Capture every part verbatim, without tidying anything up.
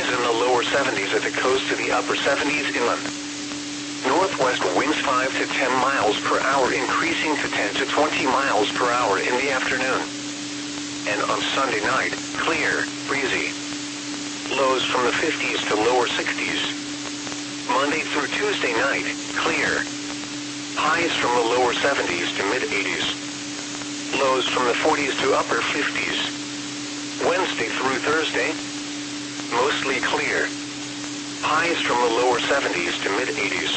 highs in the lower seventies at the coast to the upper seventies inland. Northwest winds five to ten miles per hour, increasing to ten to twenty miles per hour in the afternoon. And on Sunday night, clear, breezy. Lows from the fifties to lower sixties. Monday through Tuesday night, clear. Highs from the lower seventies to mid-eighties. Lows from the forties to upper fifties. Wednesday through Thursday, mostly clear. Highs from the lower seventies to mid-eighties.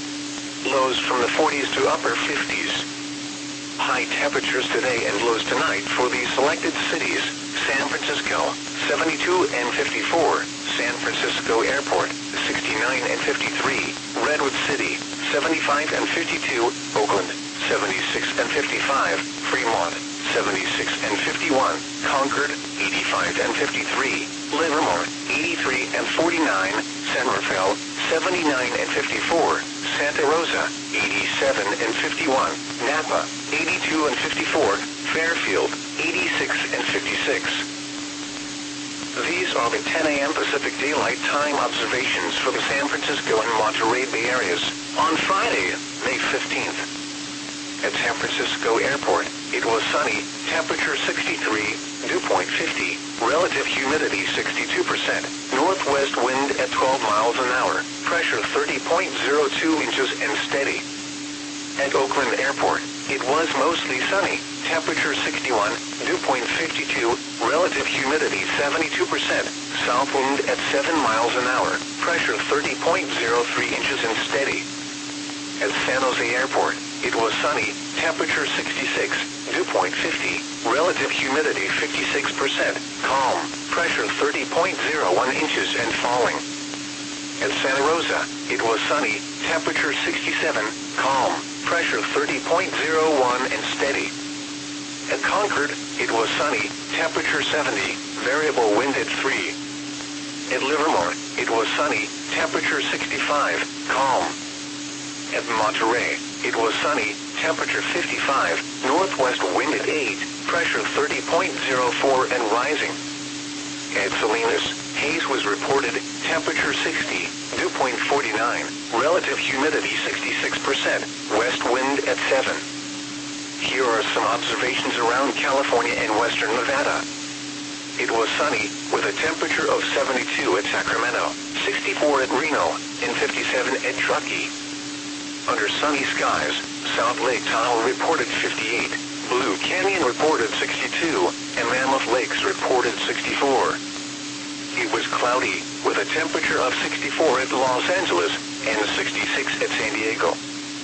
Lows from the forties to upper fifties. High temperatures today and lows tonight for the selected cities: San Francisco, seventy-two and fifty-four, San Francisco Airport, sixty-nine and fifty-three, Redwood City, seventy-five and fifty-two, Oakland, seventy-six and fifty-five, Fremont, seventy-six and fifty-one, Concord, eighty-five and fifty-three, Livermore, eighty-three and forty-nine, San Rafael, seventy-nine and fifty-four, Santa Rosa, eighty-seven and fifty-one, Napa, eighty-two and fifty-four, Fairfield, eighty-six and fifty-six. These are the ten a m Pacific Daylight Time observations for the San Francisco and Monterey Bay areas on Friday, May fifteenth. At San Francisco Airport, it was sunny, temperature sixty-three, dew point fifty, relative humidity sixty-two percent, northwest wind at twelve miles an hour, pressure thirty point zero two inches and steady. At Oakland Airport, it was mostly sunny, temperature sixty-one, dew point fifty-two, relative humidity seventy-two percent, south wind at seven miles an hour, pressure thirty point zero three inches and steady. At San Jose Airport, it was sunny, temperature sixty-six, dew point fifty, relative humidity fifty-six percent, calm, pressure thirty point zero one inches and falling. At Santa Rosa, it was sunny, temperature sixty-seven, calm, pressure thirty point zero one and steady. At Concord, it was sunny, temperature seventy, variable wind at three. At Livermore, it was sunny, temperature sixty-five, calm. At Monterey, it was sunny, temperature fifty-five, northwest wind at eight, pressure thirty point zero four and rising. At Salinas, haze was reported, temperature sixty, dew point forty-nine, relative humidity sixty-six percent, west wind at seven. Here are some observations around California and western Nevada. It was sunny, with a temperature of seventy-two at Sacramento, sixty-four at Reno, and fifty-seven at Truckee. Under sunny skies, South Lake Tahoe reported fifty-eight, Blue Canyon reported sixty-two, and Mammoth Lakes reported sixty-four. It was cloudy, with a temperature of sixty-four at Los Angeles and sixty-six at San Diego.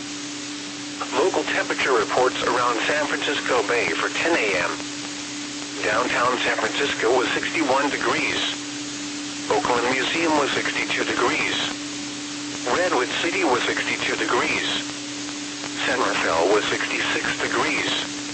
Local temperature reports around San Francisco Bay for ten a m Downtown San Francisco was sixty-one degrees. Oakland Museum was sixty-two degrees. Redwood City was sixty-two degrees. San Rafael was sixty-six degrees.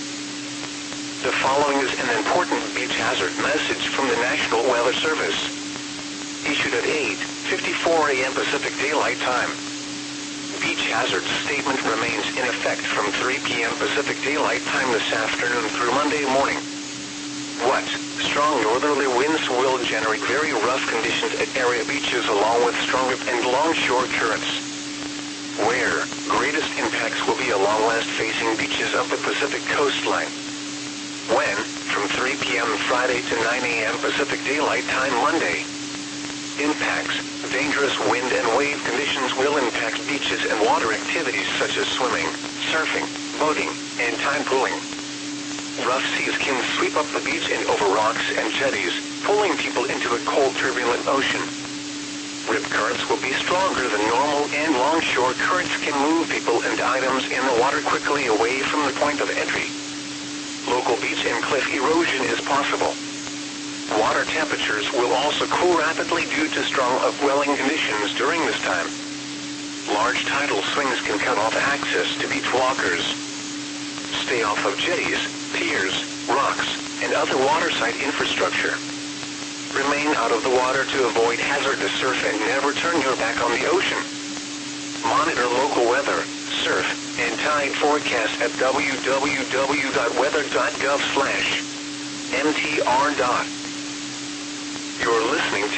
The following is an important beach hazard message from the National Weather Service. Issued at eight fifty-four a m Pacific Daylight Time. Beach hazard statement remains in effect from three p m Pacific Daylight Time this afternoon through Monday morning. What? Strong northerly winds will generate very rough conditions at area beaches along with stronger and longshore currents. Where? Greatest impacts will be along west-facing beaches of the Pacific coastline. When? From three p m Friday to nine a m Pacific Daylight Time Monday. Impacts. Dangerous wind and wave conditions will impact beaches and water activities such as swimming, surfing, boating, and tide pooling. Rough seas can sweep up the beach and over rocks and jetties, pulling people into a cold, turbulent ocean. Rip currents will be stronger than normal, and longshore currents can move people and items in the water quickly away from the point of entry. Local beach and cliff erosion is possible. Water temperatures will also cool rapidly due to strong upwelling conditions during this time. Large tidal swings can cut off access to beach walkers. Stay off of jetties, piers, rocks, and other waterside infrastructure. Remain out of the water to avoid hazardous surf and never turn your back on the ocean. Monitor local weather, surf, and tide forecast at w w w dot weather dot gov slash m t r. You're listening to